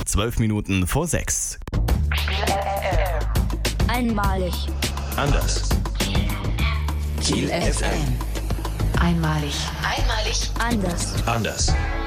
12 Minuten vor 6. Einmalig. Anders. Kiel FM. Einmalig. Einmalig. Anders. Anders.